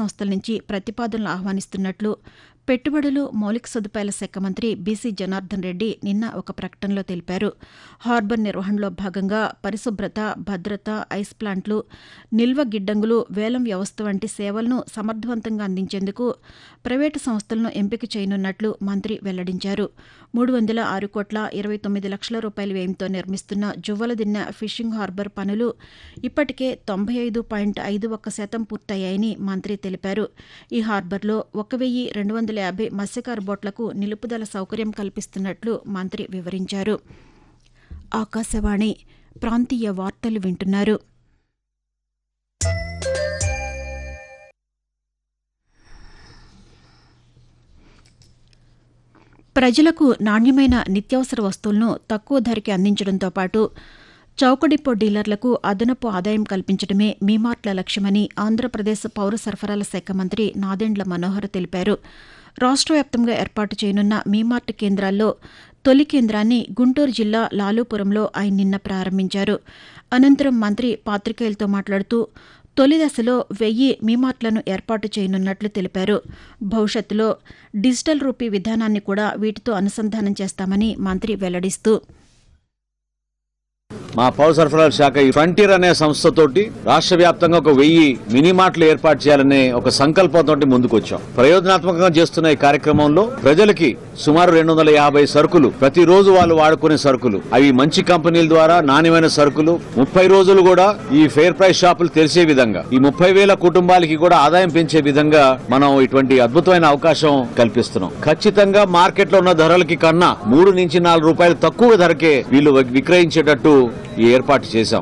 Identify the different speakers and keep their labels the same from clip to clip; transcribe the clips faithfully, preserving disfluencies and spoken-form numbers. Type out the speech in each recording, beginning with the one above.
Speaker 1: సంస్థల నుంచి ప్రతిపాదనలు ఆహ్వానిస్తున్నట్లు పెట్టుబడులు మౌలిక సదుపాయాల శాఖ మంత్రి బీసీ జనార్దన్ రెడ్డి నిన్న ఒక ప్రకటనలో తెలిపారు. హార్బర్ నిర్వహణలో భాగంగా పరిశుభ్రత, భద్రత, ఐస్ ప్లాంట్లు, నిల్వ గిడ్డంగులు, వేలం వ్యవస్థ వంటి సేవలను సమర్థవంతంగా అందించేందుకు ప్రైవేటు సంస్థలను ఎంపిక చేయనున్నట్లు మంత్రి వెల్లడించారు. మూడు వందల ఆరు కోట్ల ఇరవై తొమ్మిది లక్షల రూపాయల వ్యయంతో నిర్మిస్తున్న జువ్వలదిన్నె ఫిషింగ్ హార్బర్ పనులు ఇప్పటికే తొంభై ఐదు పాయింట్ ఐదు ఒక్క శాతం పూర్తయ్యాయని మంత్రి తెలిపారు. ఈ హార్బర్లో ఒక వెయ్యి రెండు వందల యాభై మత్స్యకార బోట్లకు నిలుపుదల సౌకర్యం కల్పిస్తున్నట్లు మంత్రి వివరించారు. ఆకాశవాణి ప్రాంతీయ వార్తలు వింటున్నారు. ప్రజలకు నాణ్యమైన నిత్యావసర వస్తువులను తక్కువ ధరకి అందించడంతో పాటు చౌకడిపో డీలర్లకు అదనపు ఆదాయం కల్పించడమే మీమార్ట్ల లక్ష్యమని ఆంధ్రప్రదేశ్ పౌర సరఫరాల శాఖ మంత్రి నాదెండ్ల మనోహర్ తెలిపారు. రాష్ట్ర వ్యాప్తంగా ఏర్పాటు చేయనున్న మీమార్ట్ కేంద్రాల్లో తొలి కేంద్రాన్ని గుంటూరు జిల్లా లాలూపురంలో ఆయన నిన్న ప్రారంభించారు. అనంతరం మంత్రి పాతికేయులతో మాట్లాడుతూ తొలి దశలో వెయ్యి మీమార్ట్లను ఏర్పాటు చేయనున్నట్లు తెలిపారు. భవిష్యత్తులో డిజిటల్ రూపీ విధానాన్ని కూడా వీటితో అనుసంధానం చేస్తామని మంత్రి వెల్లడిస్తూ
Speaker 2: మా పౌర సరఫరాల శాఖ ఫ్రంటియర్ అనే సంస్థతోటి రాష్ట్ర వ్యాప్తంగా ఒక వెయ్యి మినీ మార్ట్లు ఏర్పాటు చేయాలనే ఒక సంకల్పంతో ముందుకొచ్చాం. ప్రయోజనాత్మకంగా చేస్తున్న ఈ కార్యక్రమంలో ప్రజలకి సుమారు రెండు వందల యాభై సరుకులు ప్రతిరోజు వాళ్ళు వాడుకునే సరుకులు, అవి మంచి కంపెనీల ద్వారా నాణ్యమైన సరుకులు ముప్పై రోజులు కూడా ఈ ఫెయిర్ ప్రైస్ షాపులు తెరిచే విధంగా, ఈ ముప్పై వేల కుటుంబాలకి కూడా ఆదాయం పెంచే విధంగా మనం ఇటువంటి అద్భుతమైన అవకాశం కల్పిస్తున్నాం. ఖచ్చితంగా మార్కెట్ లో ఉన్న ధరలకి కన్నా మూడు నుంచి నాలుగు రూపాయలు తక్కువ ధరకే వీళ్ళు విక్రయించేటట్టు ఈ ఏర్పాటు చేశాం.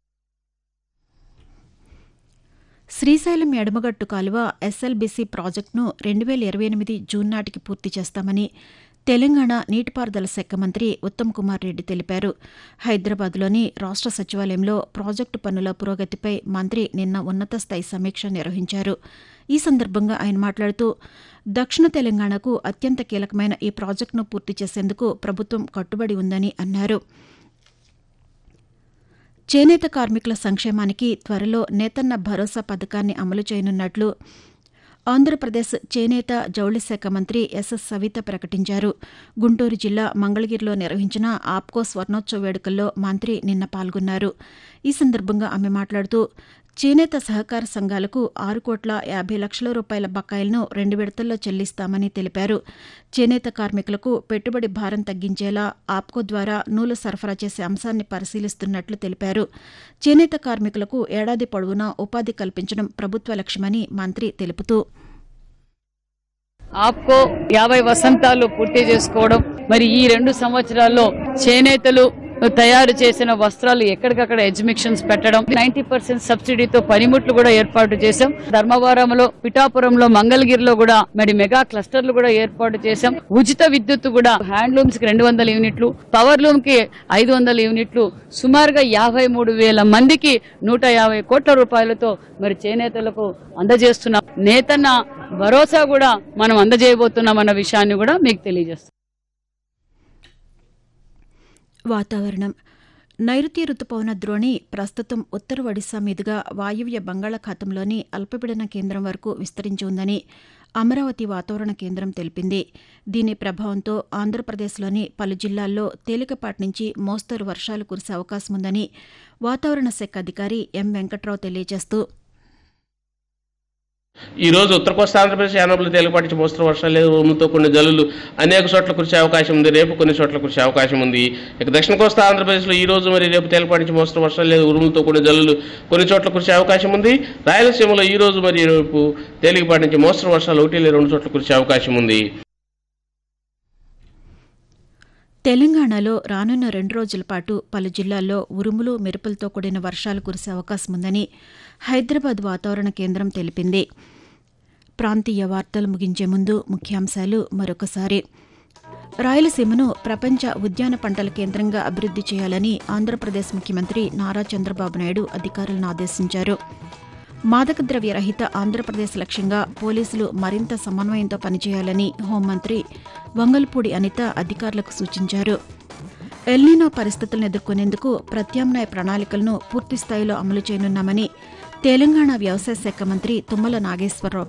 Speaker 1: శ్రీశైలం ఎడమగట్టు కాలువ ఎస్ఎల్బీసీ ప్రాజెక్టును రెండు వేల ఇరవై ఎనిమిది జూన్ నాటికి పూర్తి చేస్తామని తెలంగాణ నీటిపారుదల శాఖ మంత్రి ఉత్తమ్ కుమార్ రెడ్డి తెలిపారు. హైదరాబాద్లోని రాష్ట్ర సచివాలయంలో ప్రాజెక్టు పనుల పురోగతిపై మంత్రి నిన్న ఉన్నత స్థాయి సమీక్ష నిర్వహించారు. ఈ సందర్భంగా ఆయన మాట్లాడుతూ దక్షిణ తెలంగాణకు అత్యంత కీలకమైన ఈ ప్రాజెక్టును పూర్తి చేసేందుకు ప్రభుత్వం కట్టుబడి ఉందని అన్నారు. చేనేత కార్మికుల సంక్షేమానికి త్వరలో నేతన్న భరోసా పథకాన్ని అమలు చేయనున్నట్లు ఆంధ్రప్రదేశ్ చేనేత జౌళి శాఖ మంత్రి ఎస్ఎస్ సవిత ప్రకటించారు. గుంటూరు జిల్లా మంగళగిరిలో నిర్వహించిన ఆప్కో స్వర్ణోత్సవ వేడుకల్లో మంత్రి నిన్న పాల్గొన్నారు. ఈ సందర్భంగా ఆమె మాట్లాడుతూ చేనేత సహకార సంఘాలకు ఆరు కోట్ల యాభై లక్షల రూపాయల బకాయిలను రెండు విడతల్లో చెల్లిస్తామని తెలిపారు. చేనేత కార్మికులకు పెట్టుబడి భారం తగ్గించేలా ఆప్కో ద్వారా నూలు సరఫరా చేసే అంశాన్ని పరిశీలిస్తున్నట్లు తెలిపారు. చేనేత కార్మికులకు ఏడాది పొడవునా ఉపాధి కల్పించడం ప్రభుత్వ లక్ష్యమని మంత్రి తెలుపుతూ
Speaker 3: ఆప్కో యాభై వసంతాలు పూర్తి చేసుకోవడం, మరి ఈ రెండు సంవత్సరాల్లో చేనేతలు తయారు చేసిన వస్త్రాలు ఎక్కడికక్కడ ఎగ్జిబిషన్స్ పెట్టడం, నైన్టీ పర్సెంట్ సబ్సిడీతో పనిముట్లు కూడా ఏర్పాటు చేశాం. ధర్మవరంలో, పిఠాపురంలో, మంగళగిరిలో కూడా మరి మెగా క్లస్టర్లు కూడా ఏర్పాటు చేశాం. ఉచిత విద్యుత్ కూడా హ్యాండ్లూమ్స్ కి రెండు వందల యూనిట్లు, పవర్ లూమ్ కి ఐదు వందల యూనిట్లు, సుమారుగా యాభై మూడు వేల మందికి నూట యాభై కోట్ల రూపాయలతో మరి చేనేతలకు అందజేస్తున్నాం. నేతన్న భరోసా కూడా మనం అందజేయబోతున్నాం అన్న విషయాన్ని కూడా మీకు తెలియజేస్తాం.
Speaker 1: వాతావరణం. నైరుతి రుతుపవన ద్రోణి ప్రస్తుతం ఉత్తర ఒడిశా మీదుగా వాయువ్య బంగాళాఖాతంలోని అల్పపీడన కేంద్రం వరకు విస్తరించి ఉందని అమరావతి వాతావరణ కేంద్రం తెలిపింది. దీని ప్రభావంతో ఆంధ్రప్రదేశ్లోని పలు జిల్లాల్లో తేలికపాటి నుంచి మోస్తరు వర్షాలు కురిసే అవకాశం ఉందని వాతావరణ శాఖ అధికారి ఎం వెంకట్రావు తెలియజేస్తూ
Speaker 4: ఈ రోజు ఉత్తర కోస్తా ఆంధ్రప్రదేశ్ యానంలో తేలికపాటి నుంచి మోస్తరు వర్షాలు లేదు, ఉరుములతో కొన్ని జల్లులు అనేక చోట్ల కురిసే అవకాశం ఉంది. రేపు కొన్ని చోట్ల కురిసే అవకాశం ఉంది. ఇక దక్షిణ కోస్తా ఆంధ్రప్రదేశ్లో ఈ రోజు మరి రేపు తేలికపాటి నుంచి మోస్తరు వర్షాలు లేదు, ఉరుములతో కొన్ని జల్లులు కొన్ని చోట్ల కురిసే అవకాశం ఉంది. రాయలసీమలో ఈ రోజు మరి రేపు తేలికపాటి నుంచి మోస్తరు వర్షాలు ఒకటి లేదా రెండు చోట్ల కురిసే అవకాశం ఉంది.
Speaker 1: తెలంగాణలో రానున్న రెండు రోజుల పాటు పలు జిల్లాల్లో ఉరుములు మెరుపులతో కూడిన వర్షాలు కురిసే అవకాశం ఉందని హైదరాబాద్ వాతావరణ కేంద్రం తెలిపింది. ప్రాంతీయ వార్తలు ముగించే ముందు ముఖ్యాంశాలు మరొకసారి. రాయలసీమను ప్రపంచ ఉద్యాన పంటల కేంద్రంగా అభివృద్ది చేయాలని ఆంధ్రప్రదేశ్ ముఖ్యమంత్రి నారా చంద్రబాబు నాయుడు అధికారులను ఆదేశించారు. మాదక ద్రవ్య రహిత ఆంధ్రప్రదేశ్ లక్ష్యంగా పోలీసులు మరింత సమన్వయంతో పనిచేయాలని హోంమంత్రి వంగల్పూడి అనిత అధికారులకు సూచించారు. ఎల్నినో పరిస్థితులను ఎదుర్కొనేందుకు ప్రత్యామ్నాయ ప్రణాళికలను పూర్తిస్థాయిలో అమలు చేయనున్నామని తెలంగాణ వ్యవసాయ శాఖ మంత్రి తుమ్మల నాగేశ్వరరావు